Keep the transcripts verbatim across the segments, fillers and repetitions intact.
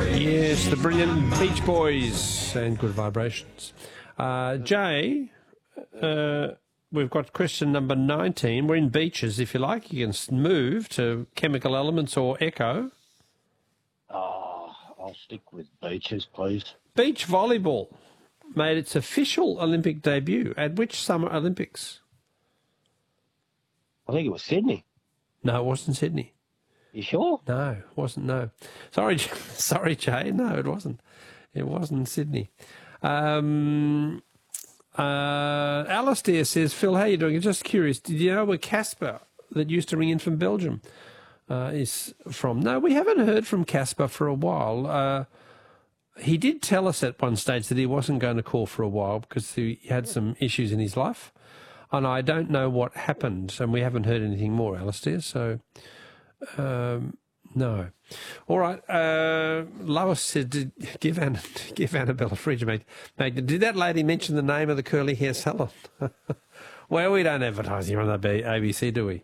Yes, the brilliant Beach Boys and Good Vibrations. Uh, Jay, uh, we've got question number nineteen. We're in beaches, if you like. You can move to chemical elements or echo. Oh, I'll stick with beaches, please. Beach volleyball made its official Olympic debut at which Summer Olympics? I think it was Sydney. No, it wasn't Sydney. You sure? No, it wasn't, no. Sorry, sorry, Jay. No, it wasn't. It wasn't Sydney. Um, uh, Alistair says, Phil, how are you doing? I'm just curious, did you know where Casper, that used to ring in from Belgium, uh, is from? No, we haven't heard from Casper for a while. Uh, he did tell us at one stage that he wasn't going to call for a while because he had some issues in his life. And I don't know what happened, and we haven't heard anything more, Alistair, so... Um, no. All right. Uh, Lois said, did, give, Anna, give Annabelle a fridge magnet. Did that lady mention the name of the curly hair salon? Well, we don't advertise here on the A B C, do we?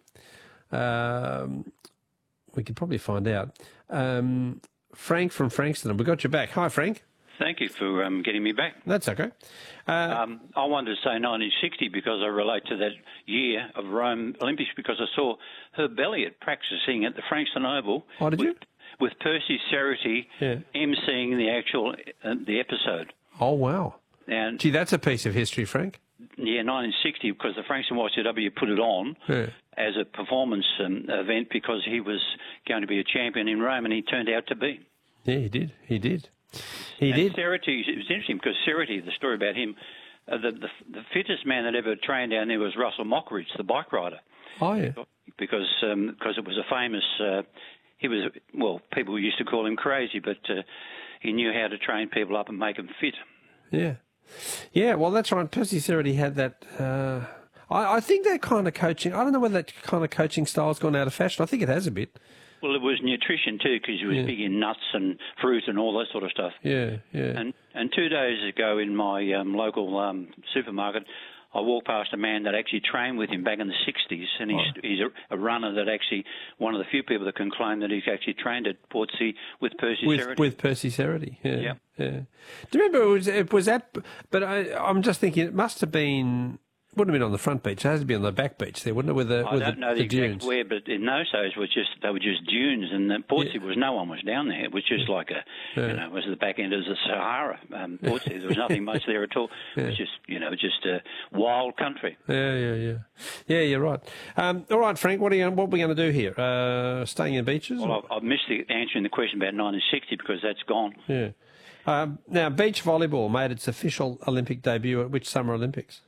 Um, we could probably find out. Um, Frank from Frankston, we got you back. Hi, Frank. Thank you for um, getting me back. That's okay. Uh, um, I wanted to say nineteen sixty because I relate to that year of Rome Olympics because I saw Herb Elliott practicing at the Frankston Oval. Oh, did with, you? With Percy Cerity yeah. emceeing the actual uh, the episode. Oh, wow. And gee, that's a piece of history, Frank. Yeah, nineteen sixty, because the Frankston Y C W put it on yeah. as a performance um, event because he was going to be a champion in Rome, and he turned out to be. Yeah, he did. He did. He and did. Cerity, it was interesting because Cerity, the story about him, uh, the, the the fittest man that ever trained down there was Russell Mockridge, the bike rider. Oh, yeah. Because um, because it was a famous, uh, he was, well, people used to call him crazy, but uh, he knew how to train people up and make them fit. Yeah. Yeah, well, that's right. Percy Cerity had that. Uh, I, I think that kind of coaching, I don't know whether that kind of coaching style's gone out of fashion. I think it has a bit. Well, it was nutrition too, because he was yeah. big in nuts and fruit and all that sort of stuff. Yeah, yeah. And and two days ago in my um, local um, supermarket, I walked past a man that actually trained with him back in the sixties, and he's, oh. he's a, a runner that actually, one of the few people that can claim that he's actually trained at Portsea with Percy with, Cerity. With Percy Cerity, yeah. yeah. yeah. Do you remember, it was, it was that, but I, I'm just thinking it must have been... Wouldn't have been on the front beach. It has to be on the back beach there, wouldn't it? With the I with don't the, know the, the exact dunes. where, but in those days was just they were just dunes, and the Portsea yeah. was no one was down there. It was just yeah. like a yeah. you know, it was the back end of the Sahara. Um, Portsea, there was nothing much there at all. Yeah. It was just you know just a wild country. Yeah, yeah, yeah, yeah. You're right. Um, all right, Frank. What are you? What are we going to do here? Uh, staying in beaches? Well, I've, I've missed the, answering the question about nineteen sixty because that's gone. Yeah. Um, now, beach volleyball made its official Olympic debut at which Summer Olympics?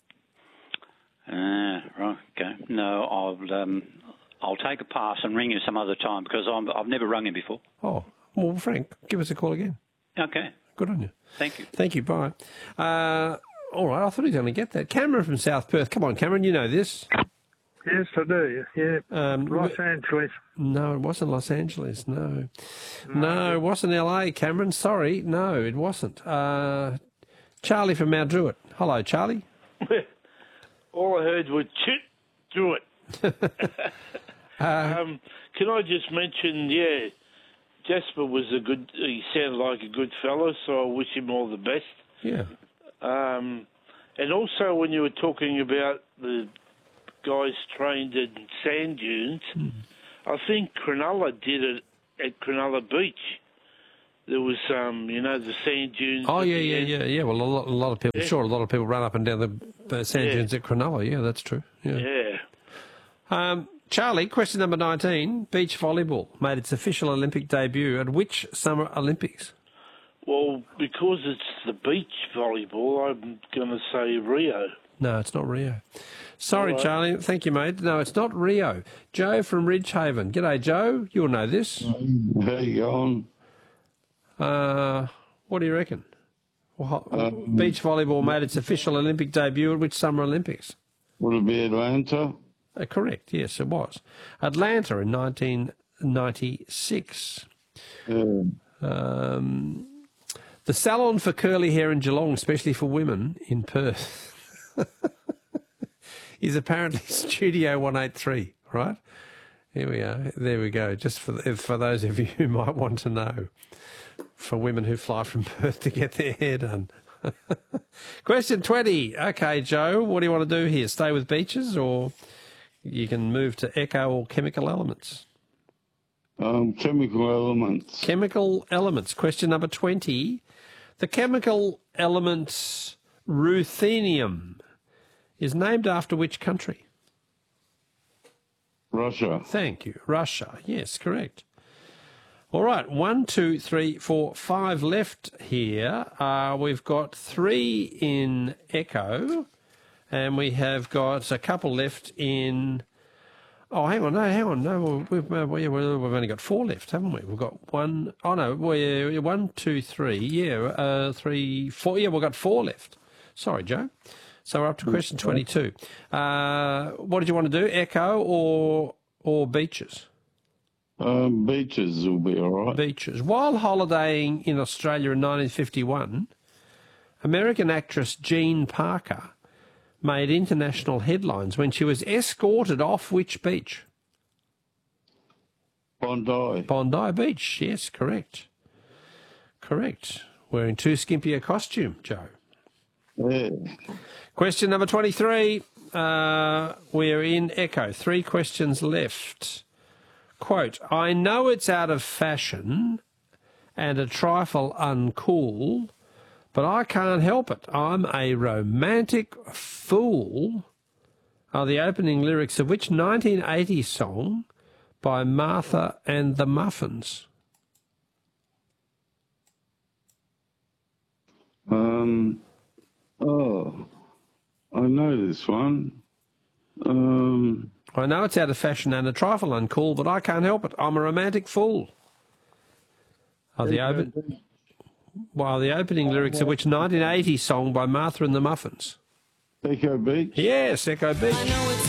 Uh, right, okay. No, I'll um, I'll take a pass and ring you some other time because I'm, I've never rung you before. Oh, well, Frank, give us a call again. Okay. Good on you. Thank you. Thank you, bye. Uh, all right, I thought he was going to get that. Cameron from South Perth. Come on, Cameron, you know this. Yes, I do, yeah. Um, Los Angeles. No, it wasn't Los Angeles, no. No, no it wasn't L A, Cameron. Sorry, no, it wasn't. Uh, Charlie from Mount Druitt. Hello, Charlie. All I heard was chit do it. uh, um, can I just mention, yeah, Jasper was a good, he sounded like a good fellow, so I wish him all the best. Yeah. Um, and also when you were talking about the guys trained in sand dunes, mm. I think Cronulla did it at Cronulla Beach. There was, um, you know, the sand dunes. Oh, yeah, yeah, yeah, yeah. Well, a lot, a lot of people, yeah. sure, a lot of people run up and down the uh, sand yeah. dunes at Cronulla. Yeah, that's true. Yeah. yeah. Um, Charlie, question number nineteen. Beach volleyball made its official Olympic debut at which Summer Olympics? Well, because it's the beach volleyball, I'm going to say Rio. No, it's not Rio. Sorry, right. Charlie. Thank you, mate. No, it's not Rio. Joe from Ridgehaven. G'day, Joe. You'll know this. How you going? Uh, what do you reckon? Well, um, beach volleyball made its official Olympic debut at which Summer Olympics? Would it be Atlanta? Uh, correct, yes, it was. Atlanta in nineteen ninety-six. Yeah. Um, the salon for curly hair in Geelong, especially for women in Perth, is apparently Studio one eighty-three, right? Here we go. There we go. Just for for those of you who might want to know, for women who fly from Perth to get their hair done. Question twenty. Okay, Joe, what do you want to do here? Stay with beaches, or you can move to echo or chemical elements? Um, chemical elements. Chemical elements. Question number twenty. The chemical element ruthenium is named after which country? Russia. Thank you. Russia. Yes, correct. All right. One, two, three, four, five left here. Uh, we've got three in echo, and we have got a couple left in... Oh, hang on. No, hang on. No, we've, uh, we've only got four left, haven't we? We've got one... Oh, no. We're one, two, three. Yeah, uh, three, four. Yeah, we've got four left. Sorry, Joe. So we're up to question twenty-two. Uh, what did you want to do, echo or or beaches? Um, beaches will be all right. Beaches. While holidaying in Australia in nineteen fifty-one, American actress Jean Parker made international headlines when she was escorted off which beach? Bondi. Bondi Beach. Yes, correct. Correct. Wearing too skimpy a costume, Joe. Yeah. Question number twenty-three. Uh, we're in echo. Three questions left. Quote, I know it's out of fashion and a trifle uncool, but I can't help it. I'm a romantic fool are the opening lyrics of which nineteen eighty song by Martha and the Muffins? Um, oh, I know this one. Um, I know it's out of fashion and a trifle uncool, but I can't help it. I'm a romantic fool. Are the, open, well, the opening lyrics of which nineteen eighty song by Martha and the Muffins? Echo Beach. Yes, Echo Beach.